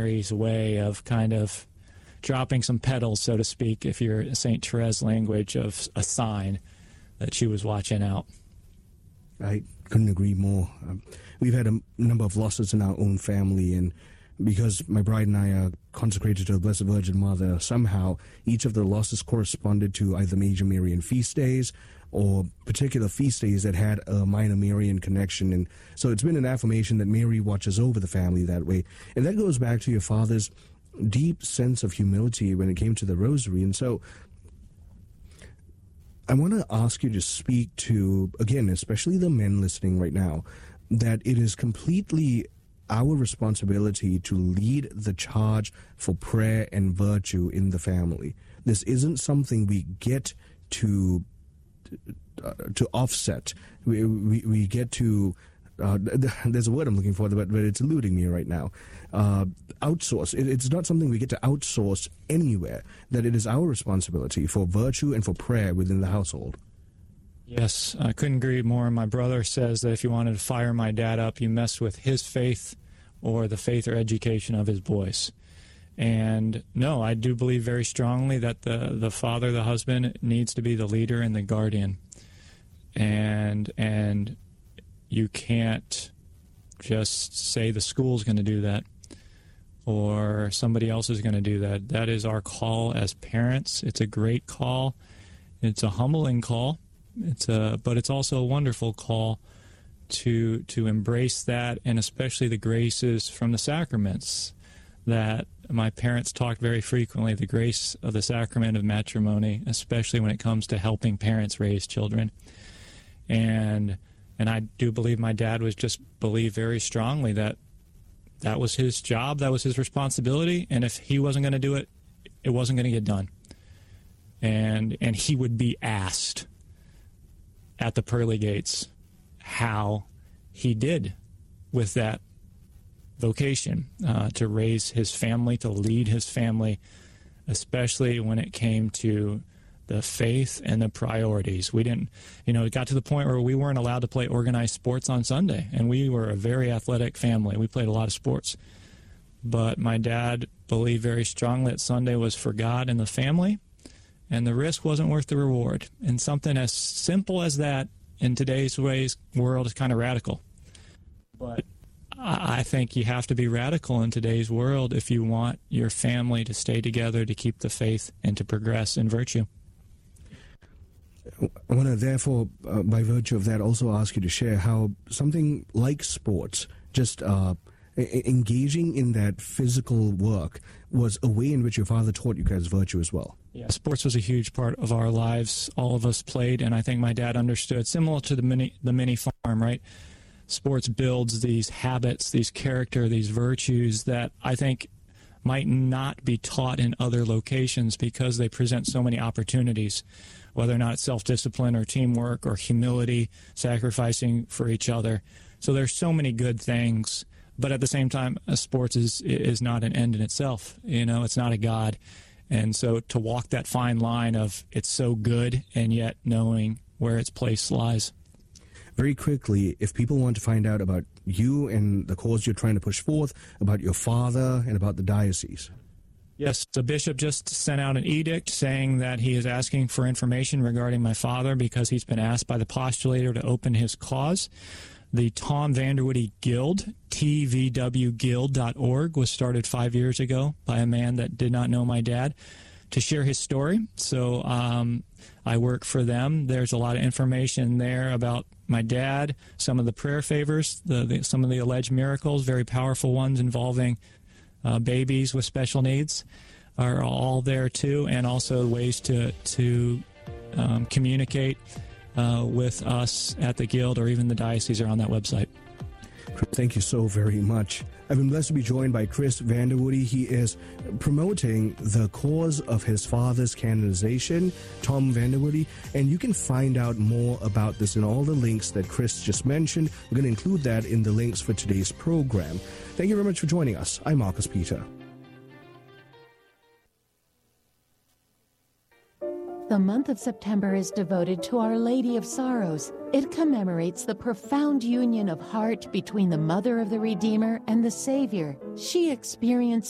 Mary's way of kind of dropping some petals, so to speak, if you're St. Therese language, of a sign that she was watching out. I couldn't agree more. We've had a number of losses in our own family, and because my bride and I are consecrated to the Blessed Virgin Mother, somehow each of the losses corresponded to either major Marian feast days or particular feast days that had a minor Marian connection. And so it's been an affirmation that Mary watches over the family that way. And that goes back to your father's deep sense of humility when it came to the rosary. And so I want to ask you to speak to, again, especially the men listening right now, that it is completely our responsibility to lead the charge for prayer and virtue in the family. This isn't something we get to offset. We get to, there's a word I'm looking for, but it's eluding me right now. Outsource. It's not something we get to outsource anywhere, that it is our responsibility for virtue and for prayer within the household. Yes, I couldn't agree more. My brother says that if you wanted to fire my dad up, you mess with his faith or the faith or education of his boys. And no, I do believe very strongly that the father, the husband, needs to be the leader and the guardian. And you can't just say the school's going to do that or somebody else is going to do that. That is our call as parents. It's a great call. It's a humbling call. But it's also a wonderful call to embrace that, and especially the graces from the sacraments that my parents talked very frequently, the grace of the sacrament of matrimony, especially when it comes to helping parents raise children. And I do believe my dad believed very strongly that that was his job, that was his responsibility, and if he wasn't going to do it, it wasn't going to get done. And he would be asked at the pearly gates how he did with that vocation, to raise his family, to lead his family, especially when it came to the faith and the priorities. We didn't, it got to the point where we weren't allowed to play organized sports on Sunday, and we were a very athletic family. We played a lot of sports. But my dad believed very strongly that Sunday was for God and the family, and the risk wasn't worth the reward. And something as simple as that in today's world is kind of radical. But I think you have to be radical in today's world if you want your family to stay together, to keep the faith, and to progress in virtue. I want to therefore, by virtue of that, also ask you to share how something like sports, just engaging in that physical work, was a way in which your father taught you guys virtue as well. Yeah, sports was a huge part of our lives. All of us played, and I think my dad understood, similar to the mini farm, right? Sports builds these habits, these character, these virtues that I think might not be taught in other locations because they present so many opportunities, whether or not it's self-discipline or teamwork or humility, sacrificing for each other. So there's so many good things, but at the same time, sports is not an end in itself. It's not a god. And so to walk that fine line of it's so good and yet knowing where its place lies. Very quickly, if people want to find out about you and the cause you're trying to push forth, about your father and about the diocese. Yes, the bishop just sent out an edict saying that he is asking for information regarding my father because he's been asked by the postulator to open his cause. The Tom Vanderwoody Guild, tvwguild.org, was started 5 years ago by a man that did not know my dad to share his story. So I work for them. There's a lot of information there about my dad, some of the prayer favors, some of the alleged miracles, very powerful ones involving babies with special needs are all there too, and also ways to communicate with us at the Guild or even the diocese are on that website. Thank you so very much. I've been blessed to be joined by Chris Vanderwoody. He is promoting the cause of his father's canonization, Tom Vanderwoody, and you can find out more about this in all the links that Chris just mentioned. We're going to include that in the links for today's program. Thank you very much for joining us. I'm Marcus Peter. The month of September is devoted to Our Lady of Sorrows. It commemorates the profound union of heart between the Mother of the Redeemer and the Savior. She experienced